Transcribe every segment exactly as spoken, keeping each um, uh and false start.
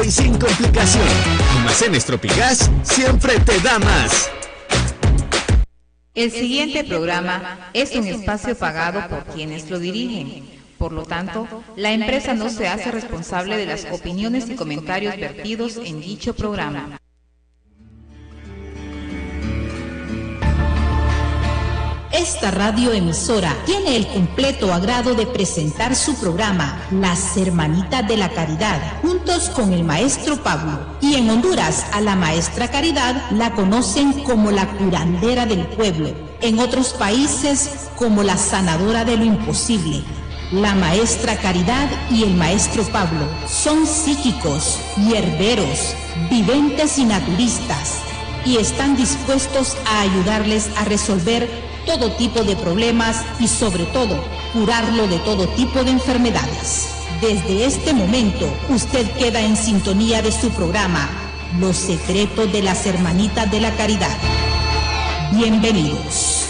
y sin complicación. Almacenes Tropigas siempre te da más. El siguiente programa es un espacio pagado por quienes lo dirigen. Por lo tanto, la empresa no se hace responsable de las opiniones y comentarios vertidos en dicho programa. Esta radioemisora tiene el completo agrado de presentar su programa Las Hermanitas de la Caridad, juntos con el maestro Pablo. Y en Honduras, a la maestra Caridad la conocen como la curandera del pueblo. En otros países, como la sanadora de lo imposible. La maestra Caridad y el maestro Pablo son psíquicos, hierberos, videntes y naturistas, y están dispuestos a ayudarles a resolver todo tipo de problemas y sobre todo curarlo de todo tipo de enfermedades. Desde este momento usted queda en sintonía de su programa Los Secretos de las Hermanitas de la Caridad. Bienvenidos.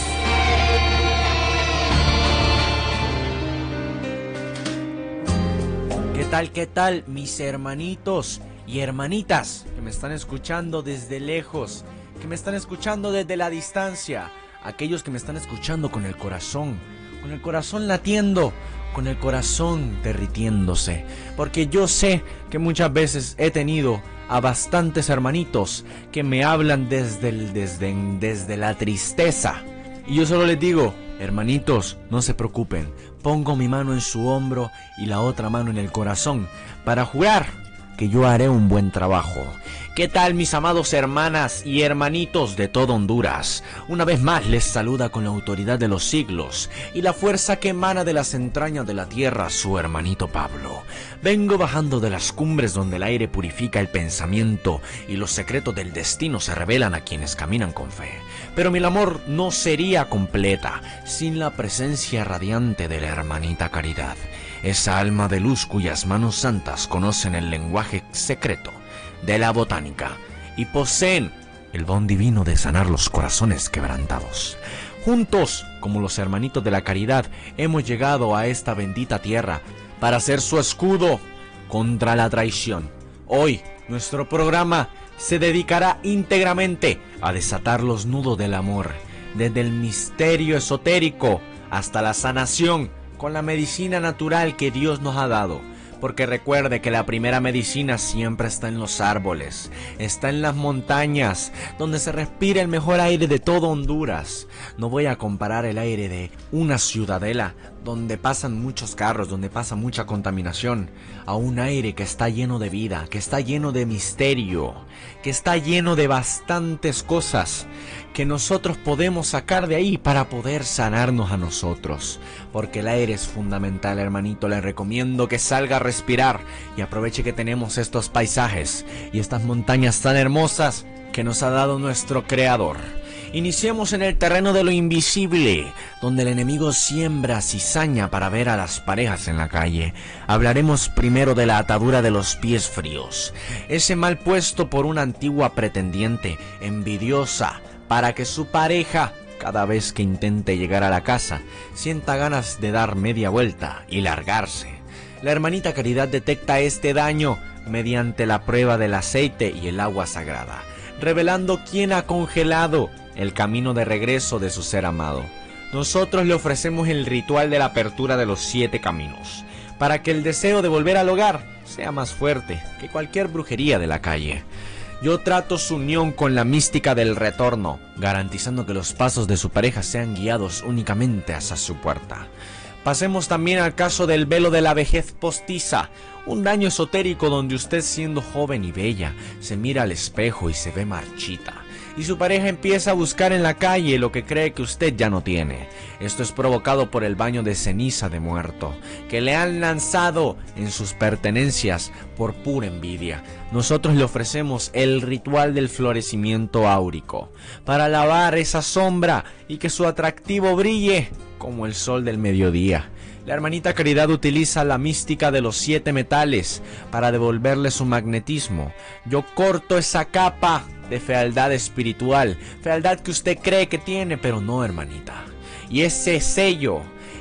¿Qué tal, qué tal, mis hermanitos y hermanitas que me están escuchando desde lejos, que me están escuchando desde la distancia? Aquellos que me están escuchando con el corazón, con el corazón latiendo, con el corazón derritiéndose. Porque yo sé que muchas veces he tenido a bastantes hermanitos que me hablan desde el desdén, desde la tristeza. Y yo solo les digo, hermanitos, no se preocupen. Pongo mi mano en su hombro y la otra mano en el corazón para jurar que yo haré un buen trabajo. ¿Qué tal, mis amados hermanas y hermanitos de todo Honduras? Una vez más les saluda con la autoridad de los siglos y la fuerza que emana de las entrañas de la tierra su hermanito Pablo. Vengo bajando de las cumbres donde el aire purifica el pensamiento y los secretos del destino se revelan a quienes caminan con fe. Pero mi labor no sería completa sin la presencia radiante de la hermanita Caridad, esa alma de luz cuyas manos santas conocen el lenguaje secreto de la botánica y poseen el don divino de sanar los corazones quebrantados. Juntos, como los hermanitos de la Caridad, hemos llegado a esta bendita tierra para ser su escudo contra la traición. Hoy, nuestro programa se dedicará íntegramente a desatar los nudos del amor, desde el misterio esotérico hasta la sanación con la medicina natural que Dios nos ha dado. Porque recuerde que la primera medicina siempre está en los árboles, está en las montañas, donde se respira el mejor aire de todo Honduras. No voy a comparar el aire de una ciudadela, donde pasan muchos carros, donde pasa mucha contaminación, a un aire que está lleno de vida, que está lleno de misterio, que está lleno de bastantes cosas que nosotros podemos sacar de ahí para poder sanarnos a nosotros. Porque el aire es fundamental, hermanito. Le recomiendo que salga a respirar y aproveche que tenemos estos paisajes y estas montañas tan hermosas que nos ha dado nuestro Creador. Iniciemos en el terreno de lo invisible, donde el enemigo siembra cizaña para ver a las parejas en la calle. Hablaremos primero de la atadura de los pies fríos, ese mal puesto por una antigua pretendiente envidiosa para que su pareja, cada vez que intente llegar a la casa, sienta ganas de dar media vuelta y largarse. La hermanita Caridad detecta este daño mediante la prueba del aceite y el agua sagrada, revelando quién ha congelado el camino de regreso de su ser amado. Nosotros le ofrecemos el ritual de la apertura de los siete caminos, para que el deseo de volver al hogar sea más fuerte que cualquier brujería de la calle. Yo trato su unión con la mística del retorno, garantizando que los pasos de su pareja sean guiados únicamente hacia su puerta. Pasemos también al caso del velo de la vejez postiza, un daño esotérico donde usted, siendo joven y bella, se mira al espejo y se ve marchita, y su pareja empieza a buscar en la calle lo que cree que usted ya no tiene. Esto es provocado por el baño de ceniza de muerto que le han lanzado en sus pertenencias por pura envidia. Nosotros le ofrecemos el ritual del florecimiento áurico para lavar esa sombra y que su atractivo brille como el sol del mediodía. La hermanita Caridad utiliza la mística de los siete metales para devolverle su magnetismo. Yo corto esa capa de fealdad espiritual, fealdad que usted cree que tiene, pero no, hermanita. Y ese sello,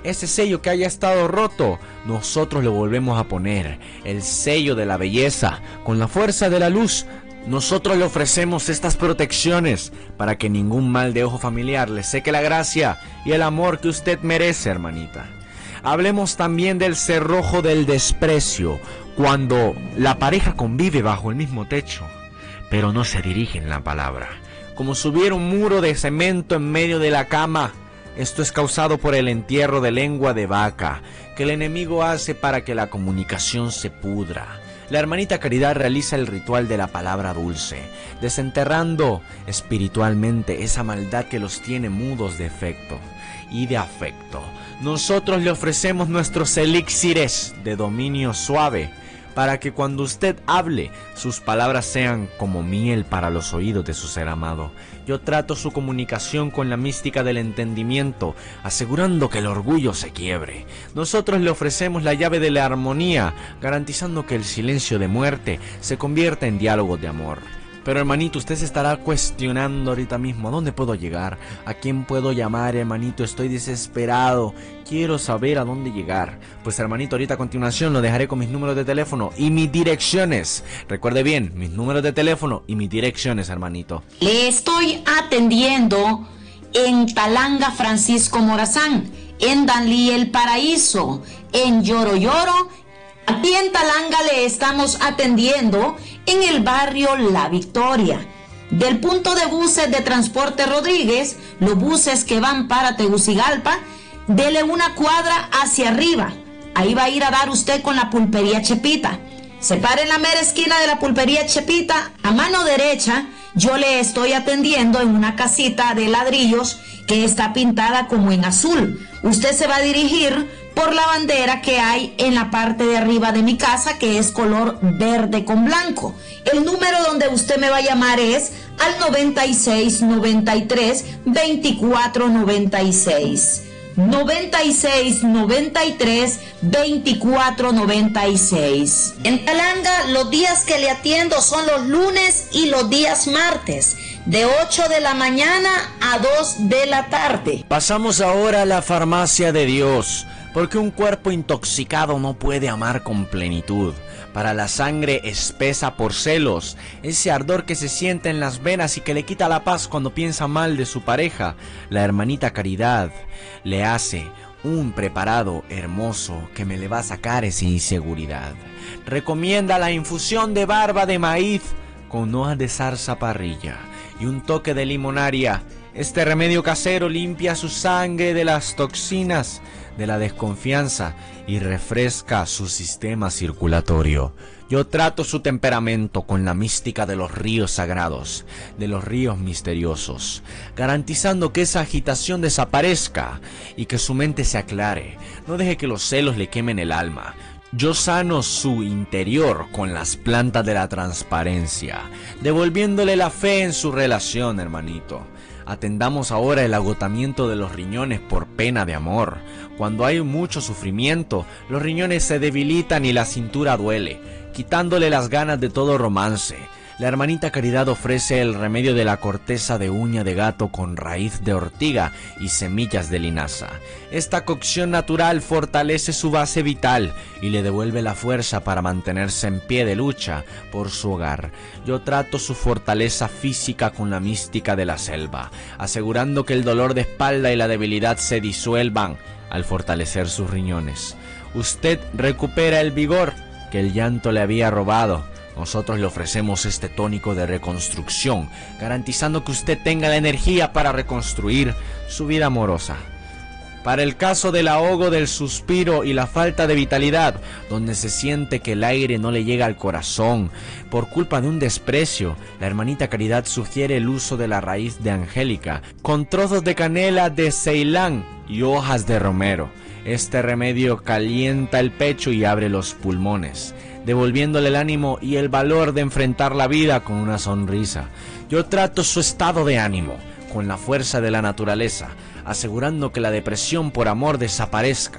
Ese sello que haya estado roto, nosotros lo volvemos a poner. El sello de la belleza, con la fuerza de la luz. Nosotros le ofrecemos estas protecciones para que ningún mal de ojo familiar le seque la gracia y el amor que usted merece, hermanita. Hablemos también del cerrojo del desprecio, cuando la pareja convive bajo el mismo techo, pero no se dirigen la palabra. Como si hubiera un muro de cemento en medio de la cama. Esto es causado por el entierro de lengua de vaca, que el enemigo hace para que la comunicación se pudra. La hermanita Caridad realiza el ritual de la palabra dulce, desenterrando espiritualmente esa maldad que los tiene mudos de efecto y de afecto. Nosotros le ofrecemos nuestros elixires de dominio suave, para que cuando usted hable, sus palabras sean como miel para los oídos de su ser amado. Yo trato su comunicación con la mística del entendimiento, asegurando que el orgullo se quiebre. Nosotros le ofrecemos la llave de la armonía, garantizando que el silencio de muerte se convierta en diálogos de amor. Pero hermanito, usted se estará cuestionando ahorita mismo, ¿a dónde puedo llegar? ¿A quién puedo llamar, hermanito? Estoy desesperado, quiero saber a dónde llegar. Pues hermanito, ahorita a continuación lo dejaré con mis números de teléfono y mis direcciones. Recuerde bien, mis números de teléfono y mis direcciones, hermanito. Le estoy atendiendo en Talanga Francisco Morazán, en Danlí El Paraíso, en Lloro Lloro. Aquí en Talanga le estamos atendiendo en el barrio La Victoria. Del punto de buses de Transporte Rodríguez, los buses que van para Tegucigalpa, dele una cuadra hacia arriba. Ahí va a ir a dar usted con la pulpería Chepita. Se para en la mera esquina de la pulpería Chepita, a mano derecha, yo le estoy atendiendo en una casita de ladrillos que está pintada como en azul. Usted se va a dirigir por la bandera que hay en la parte de arriba de mi casa, que es color verde con blanco. El número donde usted me va a llamar es al noventa y seis, noventa y tres, veinticuatro noventa y seis. noventa y seis, noventa y tres, veinticuatro noventa y seis. En Talanga, los días que le atiendo son los lunes y los días martes, de ocho de la mañana a dos de la tarde. Pasamos ahora a la farmacia de Dios, porque un cuerpo intoxicado no puede amar con plenitud. Para la sangre espesa por celos, ese ardor que se siente en las venas y que le quita la paz cuando piensa mal de su pareja, la hermanita Caridad le hace un preparado hermoso que me le va a sacar esa inseguridad. Recomienda la infusión de barba de maíz con hojas de zarza parrilla y un toque de limonaria. Este remedio casero limpia su sangre de las toxinas, de la desconfianza y refresca su sistema circulatorio. Yo trato su temperamento con la mística de los ríos sagrados, de los ríos misteriosos, garantizando que esa agitación desaparezca y que su mente se aclare. No deje que los celos le quemen el alma. Yo sano su interior con las plantas de la transparencia, devolviéndole la fe en su relación, hermanito. Atendamos ahora el agotamiento de los riñones por pena de amor. Cuando hay mucho sufrimiento, los riñones se debilitan y la cintura duele, quitándole las ganas de todo romance. La hermanita Caridad ofrece el remedio de la corteza de uña de gato con raíz de ortiga y semillas de linaza. Esta cocción natural fortalece su base vital y le devuelve la fuerza para mantenerse en pie de lucha por su hogar. Yo trato su fortaleza física con la mística de la selva, asegurando que el dolor de espalda y la debilidad se disuelvan al fortalecer sus riñones. Usted recupera el vigor que el llanto le había robado. Nosotros le ofrecemos este tónico de reconstrucción, garantizando que usted tenga la energía para reconstruir su vida amorosa. Para el caso del ahogo, del suspiro y la falta de vitalidad, donde se siente que el aire no le llega al corazón por culpa de un desprecio, la hermanita Caridad sugiere el uso de la raíz de angélica con trozos de canela de Ceilán y hojas de romero. Este remedio calienta el pecho y abre los pulmones, devolviéndole el ánimo y el valor de enfrentar la vida con una sonrisa. Yo trato su estado de ánimo con la fuerza de la naturaleza, asegurando que la depresión por amor desaparezca.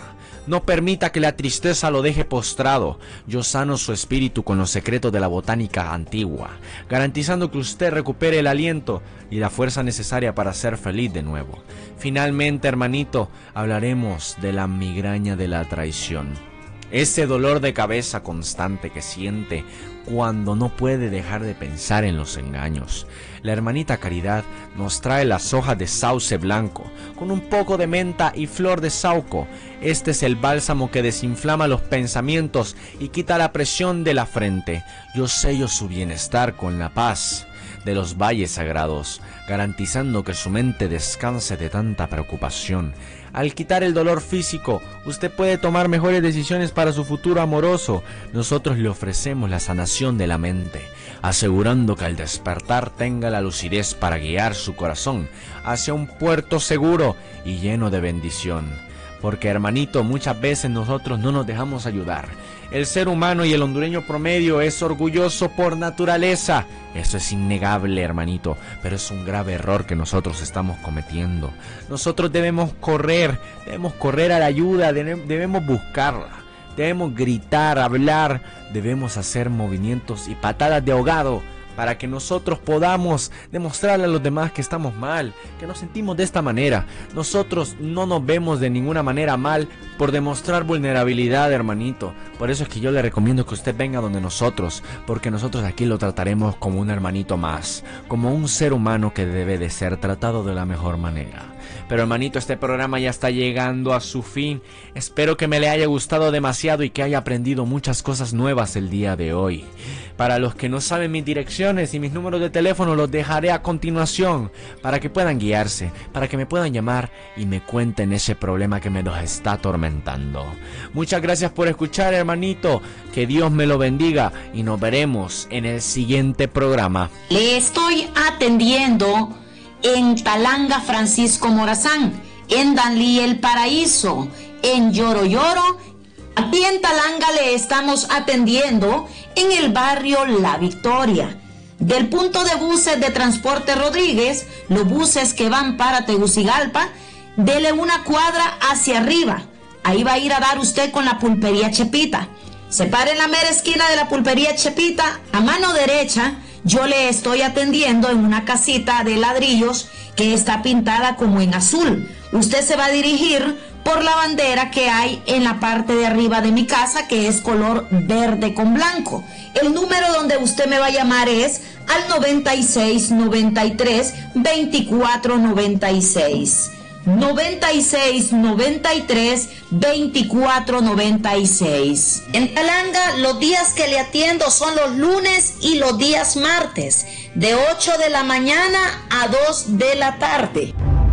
No permita que la tristeza lo deje postrado. Yo sano su espíritu con los secretos de la botánica antigua, garantizando que usted recupere el aliento y la fuerza necesaria para ser feliz de nuevo. Finalmente, hermanito, hablaremos de la migraña de la traición. Ese dolor de cabeza constante que siente cuando no puede dejar de pensar en los engaños. La hermanita Caridad nos trae las hojas de sauce blanco con un poco de menta y flor de sauco. Este es el bálsamo que desinflama los pensamientos y quita la presión de la frente. Yo sello su bienestar con la paz de los valles sagrados, garantizando que su mente descanse de tanta preocupación. Al quitar el dolor físico, usted puede tomar mejores decisiones para su futuro amoroso. Nosotros le ofrecemos la sanación de la mente, asegurando que al despertar tenga la lucidez para guiar su corazón hacia un puerto seguro y lleno de bendición. Porque, hermanito, muchas veces nosotros no nos dejamos ayudar. El ser humano y el hondureño promedio es orgulloso por naturaleza. Eso es innegable, hermanito, pero es un grave error que nosotros estamos cometiendo. Nosotros debemos correr, debemos correr a la ayuda, debemos buscarla, debemos gritar, hablar, debemos hacer movimientos y patadas de ahogado para que nosotros podamos demostrarle a los demás que estamos mal, que nos sentimos de esta manera. Nosotros no nos vemos de ninguna manera mal por demostrar vulnerabilidad, hermanito. Por eso es que yo le recomiendo que usted venga donde nosotros, porque nosotros aquí lo trataremos como un hermanito más, como un ser humano que debe de ser tratado de la mejor manera. Pero, hermanito, este programa ya está llegando a su fin. Espero que me le haya gustado demasiado y que haya aprendido muchas cosas nuevas el día de hoy. Para los que no saben mis direcciones y mis números de teléfono, los dejaré a continuación para que puedan guiarse, para que me puedan llamar y me cuenten ese problema que me los está atormentando. Muchas gracias por escuchar, hermanito. Que Dios me lo bendiga y nos veremos en el siguiente programa. Le estoy atendiendo en Talanga Francisco Morazán, en Danlí El Paraíso, en Lloro Lloro. Aquí en Talanga le estamos atendiendo en el barrio La Victoria. Del punto de buses de Transporte Rodríguez, los buses que van para Tegucigalpa, dele una cuadra hacia arriba. Ahí va a ir a dar usted con la pulpería Chepita. Se para en la mera esquina de la pulpería Chepita, a mano derecha. Yo le estoy atendiendo en una casita de ladrillos que está pintada como en azul. Usted se va a dirigir por la bandera que hay en la parte de arriba de mi casa, que es color verde con blanco. El número donde usted me va a llamar es al noventa y seis, noventa y tres, veinticuatro noventa y seis. noventa y seis, noventa y tres, veinticuatro noventa y seis. En Talanga, los días que le atiendo son los lunes y los días martes, de ocho de la mañana a dos de la tarde.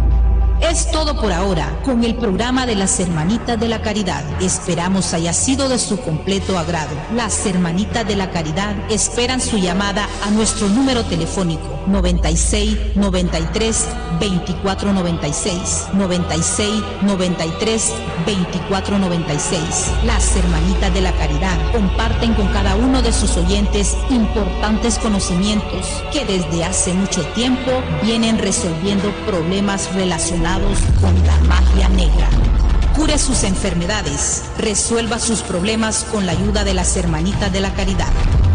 Es todo por ahora con el programa de las Hermanitas de la Caridad. Esperamos haya sido de su completo agrado. Las Hermanitas de la Caridad esperan su llamada a nuestro número telefónico noventa y seis, noventa y tres, veinticuatro noventa y seis, noventa y seis, noventa y tres, veinticuatro noventa y seis. Las Hermanitas de la Caridad comparten con cada uno de sus oyentes importantes conocimientos que desde hace mucho tiempo vienen resolviendo problemas relacionados con la magia negra. Cure sus enfermedades, resuelva sus problemas con la ayuda de las Hermanitas de la Caridad.